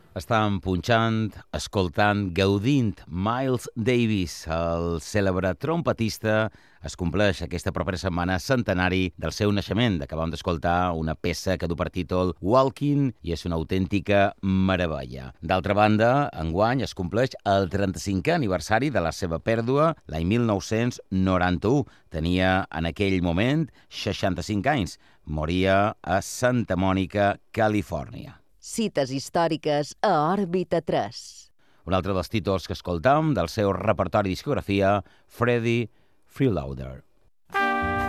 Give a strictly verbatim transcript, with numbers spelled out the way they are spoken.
Estàvem punxant, escoltant, gaudint Miles Davis, el cèlebre trompetista. Es compleix aquesta propera setmana centenari del seu naixement. Acabem d'escoltar una peça que du per títol Walking i és una autèntica meravella. D'altra banda, enguany es compleix el trenta-cinquè aniversari de la seva pèrdua, l'any mil nou-cents noranta-u. Tenia en aquell moment seixanta-cinc anys. Moria a Santa Mònica, Califòrnia. Cites històriques a Òrbita tres. Un altre dels títols que escoltam del seu repertori i discografia, Freddie Freeloader.